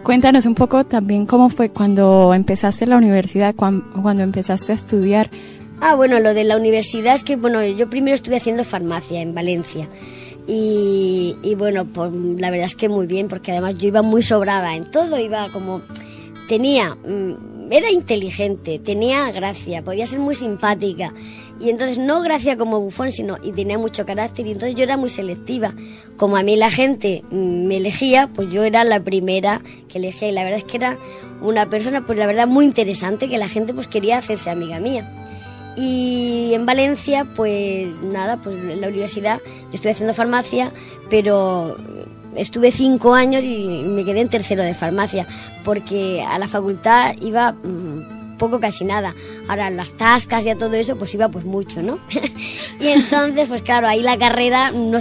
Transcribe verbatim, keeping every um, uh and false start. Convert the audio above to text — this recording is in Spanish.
Cuéntanos un poco también cómo fue cuando empezaste la universidad, cuando, cuando empezaste a estudiar. Ah, bueno, lo de la universidad es que, bueno, yo primero estuve haciendo farmacia en Valencia. Y, y bueno, pues la verdad es que muy bien, porque además yo iba muy sobrada en todo, iba como... Tenía... Era inteligente, tenía gracia, podía ser muy simpática. Y entonces, no gracia como bufón, sino... Y tenía mucho carácter, y entonces yo era muy selectiva. Como a mí la gente me elegía, pues yo era la primera que elegía. Y la verdad es que era una persona, pues la verdad, muy interesante, que la gente pues quería hacerse amiga mía. Y en Valencia, pues nada, pues en la universidad yo estuve haciendo farmacia, pero estuve cinco años y me quedé en tercero de farmacia, porque a la facultad iba mmm, poco, casi nada. Ahora las tascas y a todo eso, pues iba pues mucho, ¿no? Y entonces, pues claro, ahí la carrera no